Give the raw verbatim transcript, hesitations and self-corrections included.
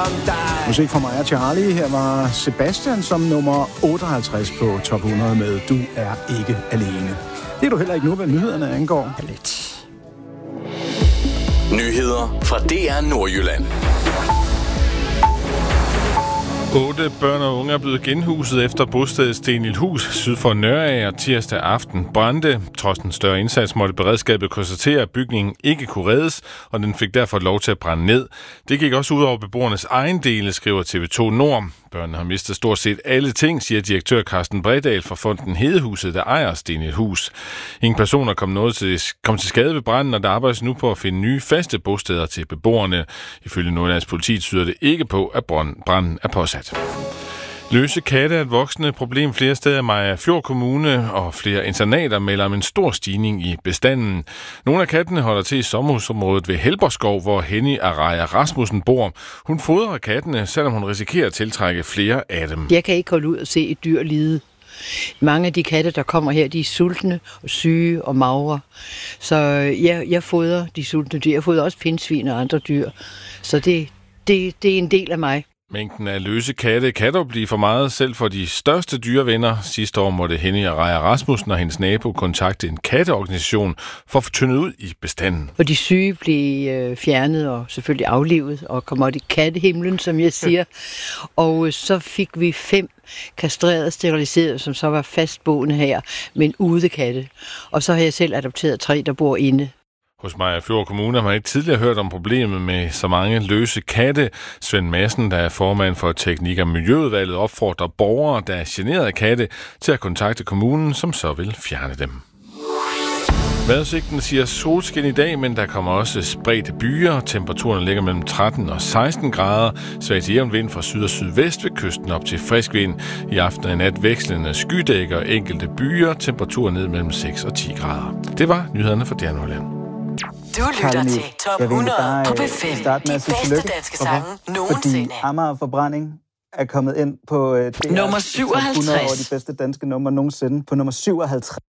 som dig. Musik fra mig og Charlie. Her var Sebastian som nummer otteoghalvtreds på top hundrede med Du er ikke alene. Det er du heller ikke nu, hvad nyhederne angår. Lidt. Nyheder fra D R Nordjylland. Otte børn og unge er blevet genhuset efter bostedet Stenildhus syd for Nørager tirsdag aften brændte. Trods en større indsats måtte beredskabet konstatere, at bygningen ikke kunne reddes, og den fik derfor lov til at brænde ned. Det gik også ud over beboernes egen dele, skriver T V to Nord. Børnene har mistet stort set alle ting, siger direktør Carsten Bredal fra fonden Hedehuset, der ejer Stenildhus. Ingen personer kom, noget til, kom til skade ved branden, og der arbejdes nu på at finde nye faste bosteder til beboerne. Ifølge Nordjyllands politi tyder det ikke på, at branden er påsat. Løse katte er et voksende problem flere steder i Mariagerfjord Kommune, og flere internater melder om en stor stigning i bestanden. Nogle af kattene holder til i sommerhusområdet ved Helberskov, hvor Henny Araja Rasmussen bor. Hun fodrer kattene, selvom hun risikerer at tiltrække flere af dem. Jeg kan ikke holde ud og se et dyr lide. Mange af de katte, der kommer her, de er sultne og syge og magre. Så jeg, jeg fodrer de sultne dyr. Jeg fodrer også pindsvin og andre dyr. Så det, det, det er en del af mig. Mængden af løse katte kan dog blive for meget, selv for de største dyrevenner. Sidste år måtte Henny Araja Rasmussen og hendes nabo kontakte en katteorganisation for at få tyndet ud i bestanden. Og de syge blev øh, fjernet og selvfølgelig aflivet og kom op i kattehimlen, som jeg siger. Og øh, så fik vi fem kastrerede, steriliseret, som så var fastboende her, men udekatte. Og så har jeg selv adopteret tre, der bor inde. Hos Mariagerfjord Kommune har man ikke tidligere hørt om problemet med så mange løse katte. Svend Madsen, der er formand for Teknik- og Miljøudvalget, opfordrer borgere, der er generet af katte, til at kontakte kommunen, som så vil fjerne dem. Vejrudsigten siger solskin i dag, men der kommer også spredte byer. Temperaturen ligger mellem tretten og seksten grader. Svag til jævn vind fra syd og sydvest ved kysten op til frisk vind. I aften og nat vekslende skydæk og enkelte byer. Temperaturen ned mellem seks og ti grader. Det var nyhederne fra D R Nordjylland. Du lytter til Top hundrede på B fem. De bedste danske sange nogensinde. Fordi Amager Forbrænding er kommet ind på uh, D R nummer syvoghalvtreds. hundrede over de bedste danske numre nogensinde. På nummer syvoghalvtreds.